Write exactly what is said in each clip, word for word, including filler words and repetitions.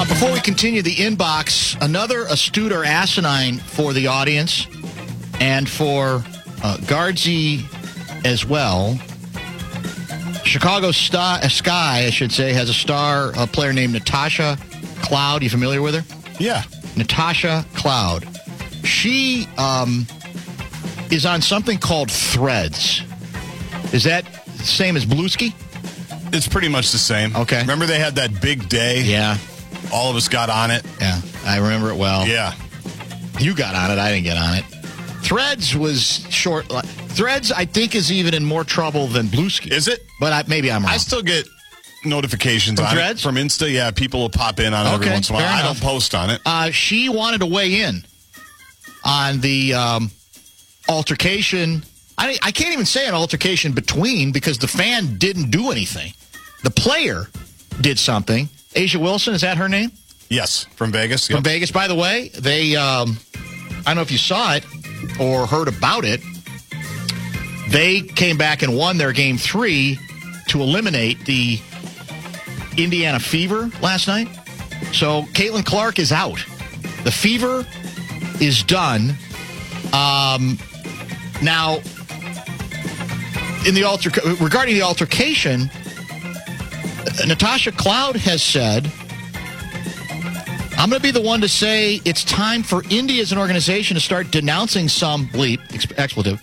Uh, before we continue the inbox, another astute or asinine for the audience and for uh, Guardsy as well. Chicago Star, uh, Sky, I should say, has a star a player named Natasha Cloud. You familiar with her? Yeah. Natasha Cloud. She um, is on something called Threads. Is that the same as Bluesky? It's pretty much the same. Okay. Remember they had that big day? Yeah. All of us got on it. Yeah, I remember it well. Yeah. You got on it. I didn't get on it. Threads was short. Threads, I think, is even in more trouble than Bluesky. Is it? But I, maybe I'm wrong. I still get notifications From on Threads? it. From Insta, yeah. People will pop in on it every Okay, once in a while. fair I enough. don't post on it. Uh, she wanted to weigh in on the um, altercation. I, I can't even say an altercation between because the fan didn't do anything. The player did something. Asia Wilson, is that her name? Yes, from Vegas. From Yep. Vegas, by the way. They, um, I don't know if you saw it or heard about it. They came back and won their game three to eliminate the Indiana Fever last night. So Caitlin Clark is out. The Fever is done. Um, now, in the alter regarding the altercation, Natasha Cloud has said, I'm going to be the one to say it's time for Indy as an organization to start denouncing some bleep, expletive.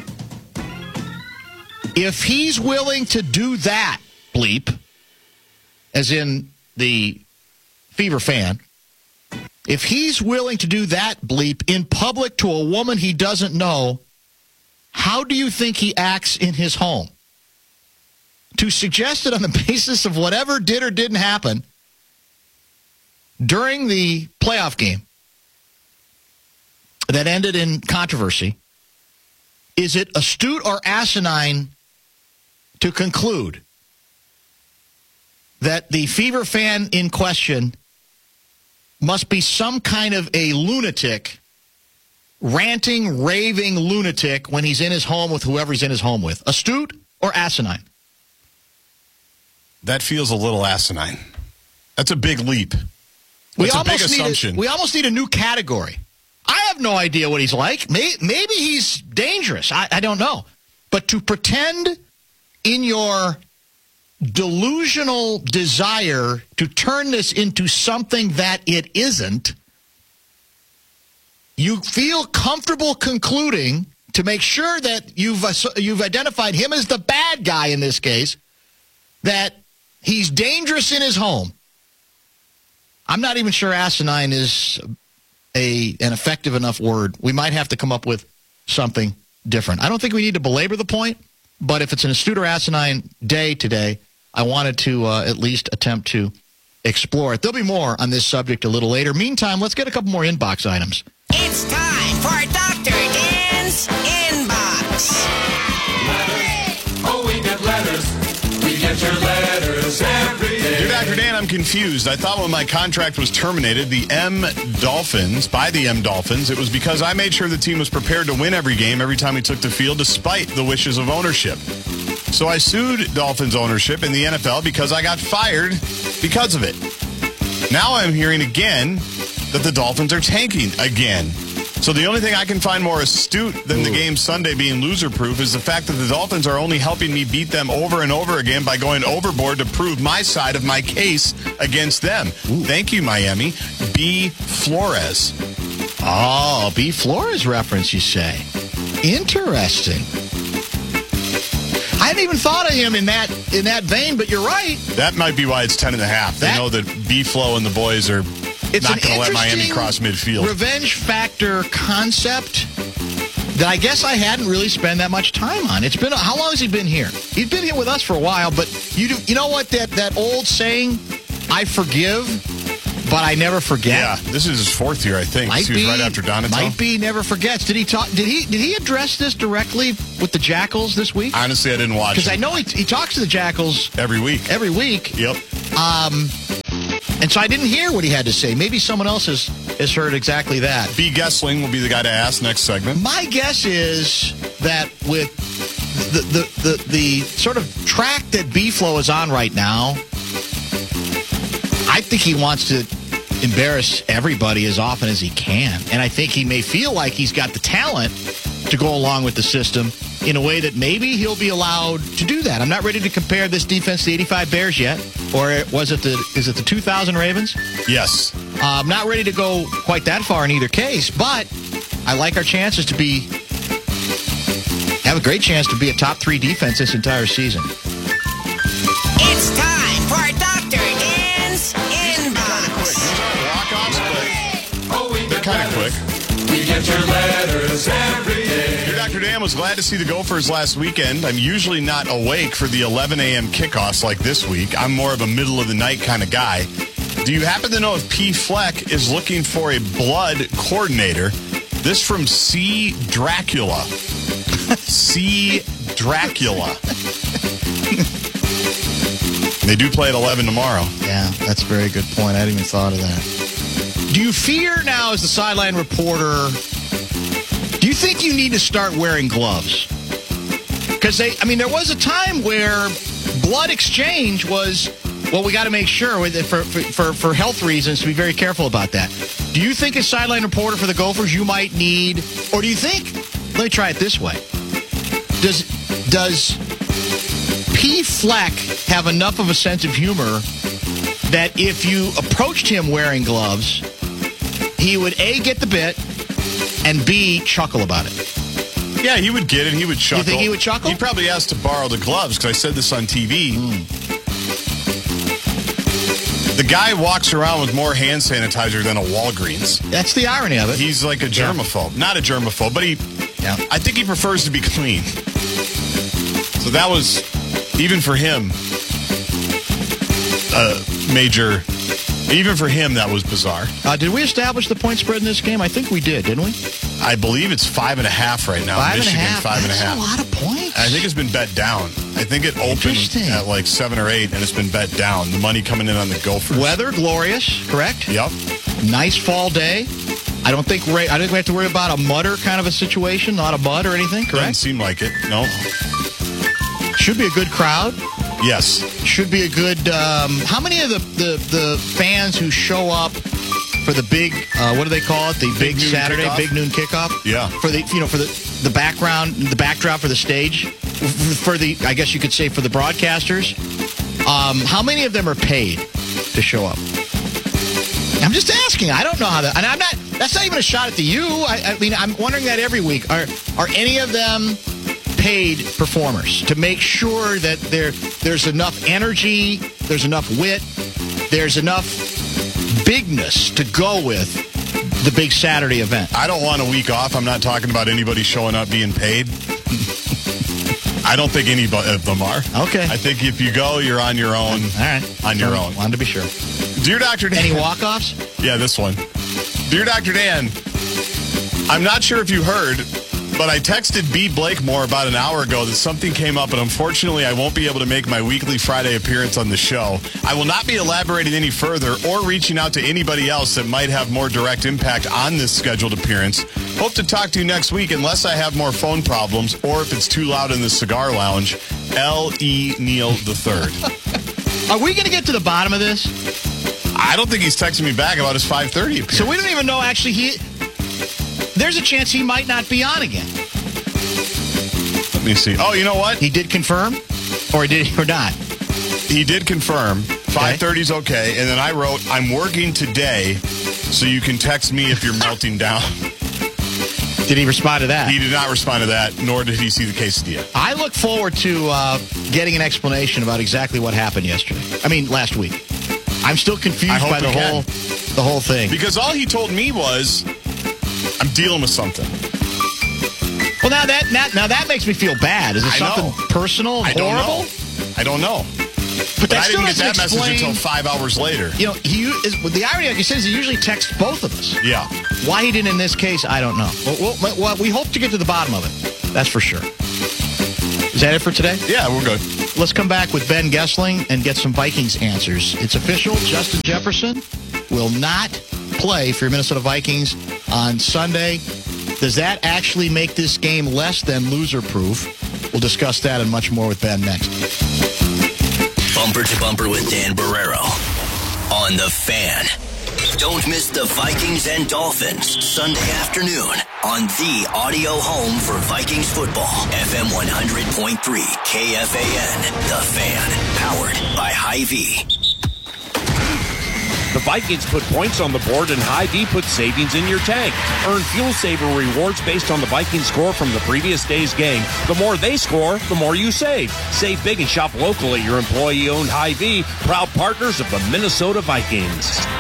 If he's willing to do that bleep, as in the Fever fan, if he's willing to do that bleep in public to a woman he doesn't know, how do you think he acts in his home? To suggest it on the basis of whatever did or didn't happen during the playoff game that ended in controversy, is it astute or asinine to conclude that the Fever fan in question must be some kind of a lunatic, ranting, raving lunatic when he's in his home with whoever he's in his home with? Astute or asinine? That feels a little asinine. That's a big leap. We That's a almost big need assumption. A, we almost need a new category. I have no idea what he's like. Maybe, maybe he's dangerous. I, I don't know. But to pretend in your delusional desire to turn this into something that it isn't, you feel comfortable concluding to make sure that you've you've identified him as the bad guy in this case, that he's dangerous in his home. I'm not even sure asinine is a an effective enough word. We might have to come up with something different. I don't think we need to belabor the point, but if it's an astute or asinine day today, I wanted to uh, at least attempt to explore it. There'll be more on this subject a little later. Meantime, let's get a couple more inbox items. It's time for Doctor Dan's Inbox. Letters. Oh, we get letters. We get your letters every day. Dear Doctor Dan, I'm confused. I thought when my contract was terminated, the M Dolphins, by the M Dolphins, it was because I made sure the team was prepared to win every game every time we took the field, despite the wishes of ownership. So I sued Dolphins ownership in the N F L because I got fired because of it. Now I'm hearing again that the Dolphins are tanking again. So the only thing I can find more astute than the game Sunday being loser-proof is the fact that the Dolphins are only helping me beat them over and over again by going overboard to prove my side of my case against them. Ooh. Thank you, Miami. B. Flores. Oh, B. Flores reference, you say. Interesting. I hadn't even thought of him in that in that vein, but you're right. That might be why it's ten and a half. They That- know that B-Flow and the boys are It's not an going to let Miami interesting cross midfield. Revenge factor concept that I guess I hadn't really spent that much time on. It's been how long has he been here? He's been here with us for a while, but you do, you know what that that old saying, I forgive, but I never forget. Yeah, this is his fourth year, I think. Might he was be, right after Donato. Might be never forgets. Did he talk? Did he did he address this directly with the Jackals this week? Honestly, I didn't watch it. Because I know he he talks to the Jackals every week. every week. Yep. Um, and so I didn't hear what he had to say. Maybe someone else has, has heard exactly that. B. Gessling will be the guy to ask next segment. My guess is that with the the, the, the sort of track that B-Flow is on right now, I think he wants to embarrass everybody as often as he can. And I think he may feel like he's got the talent to go along with the system in a way that maybe he'll be allowed to do that. I'm not ready to compare this defense to the eighty-five Bears yet. Or was it the is it the two thousand Ravens? Yes. Uh, I'm not ready to go quite that far in either case, but I like our chances to be have a great chance to be a top three defense this entire season. It's time for Doctor Dan's Inbox. Oh, we They're get kind of letters. quick. We get your letters every day. Dear Doctor Dan, was glad to see the Gophers last weekend. I'm usually not awake for the eleven a.m. kickoffs like this week. I'm more of a middle-of-the-night kind of guy. Do you happen to know if P. Fleck is looking for a blood coordinator? This from C. Dracula. C. Dracula. They do play at eleven tomorrow. Yeah, that's a very good point. I hadn't even thought of that. Do you fear now as the sideline reporter, do you think you need to start wearing gloves? Because they, I mean, there was a time where blood exchange was, well, we got to make sure with it for, for, for health reasons to be very careful about that. Do you think as sideline reporter for the Gophers you might need, or do you think, let me try it this way. Does, does P. Fleck have enough of a sense of humor that if you approached him wearing gloves, he would A, get the bit, and B, chuckle about it? Yeah, he would get it. He would chuckle. You think he would chuckle? He probably asked to borrow the gloves because I said this on T V. Mm. The guy walks around with more hand sanitizer than a Walgreens. That's the irony of it. He's like a germaphobe. Yeah. Not a germaphobe, but he, yeah. I think he prefers to be clean. So that was, even for him, a major, even for him, that was bizarre. Uh, did we establish the point spread in this game? I think we did, didn't we? I believe it's five and a half right now. Five Michigan, and a half. five and a That's half. a lot of points. I think it's been bet down. I think it opened Interesting. at like seven or eight, and it's been bet down. The money coming in on the Gophers. Weather, glorious, correct? Yep. Nice fall day. I don't think ra- I don't think we have to worry about a mudder kind of a situation, not a mud or anything, Doesn't correct? seem like it. No. Should be a good crowd. Yes. Should be a good. Um, how many of the, the, the fans who show up for the big, uh, what do they call it? The big, Big noon Saturday, kickoff? big noon kickoff. Yeah. For the you know for the the background, the backdrop for the stage, for the I guess you could say for the broadcasters. Um, how many of them are paid to show up? I'm just asking. I don't know how that. And I'm not. That's not even a shot at the you. I, I mean, I'm wondering that every week. Are are any of them paid performers to make sure that there there's enough energy, there's enough wit, there's enough bigness to go with the big Saturday event? I don't want a week off. I'm not talking about anybody showing up being paid. I don't think any of them are. Okay. I think if you go, you're on your own. All right. On your So, own. Wanted to be sure. Dear Doctor Dan. Any walk-offs? Yeah, this one. Dear Doctor Dan, I'm not sure if you heard, but I texted B. Blakemore about an hour ago that something came up, and unfortunately I won't be able to make my weekly Friday appearance on the show. I will not be elaborating any further or reaching out to anybody else that might have more direct impact on this scheduled appearance. Hope to talk to you next week unless I have more phone problems or if it's too loud in the cigar lounge. L E. Neal the third. Are we going to get to the bottom of this? I don't think he's texting me back about his five thirty appearance. So we don't even know, actually, he. There's a chance he might not be on again. Let me see. Oh, you know what? He did confirm? Or he did or not? He did confirm. five thirty is okay. And then I wrote, I'm working today, so you can text me if you're melting down. Did he respond to that? He did not respond to that, nor did he see the quesadilla. I look forward to uh, getting an explanation about exactly what happened yesterday. I mean, last week. I'm still I confused hope by the we can. whole, the whole thing. Because all he told me was, I'm dealing with something. Well, now that now, now that makes me feel bad. Is it I something know. personal and I don't horrible? know. I don't know. But But that I still didn't get doesn't that message explain- until five hours later. You know, he is, well, the irony, like you said, is he usually texts both of us. Yeah. Why he didn't in this case, I don't know. Well, well, well, we hope to get to the bottom of it. That's for sure. Is that it for today? Yeah, we're good. Let's come back with Ben Gessling and get some Vikings answers. It's official. Justin Jefferson will not play for your Minnesota Vikings on Sunday. Does that actually make this game less than loser-proof? We'll discuss that and much more with Ben next. Bumper to Bumper with Dan Barrero on The Fan. Don't miss the Vikings and Dolphins Sunday afternoon on the audio home for Vikings football. F M one hundred point three K F A N, The Fan, powered by Hy-Vee. The Vikings put points on the board and Hy-Vee puts savings in your tank. Earn Fuel Saver rewards based on the Vikings score from the previous day's game. The more they score, the more you save. Save big and shop local at your employee-owned Hy-Vee, proud partners of the Minnesota Vikings.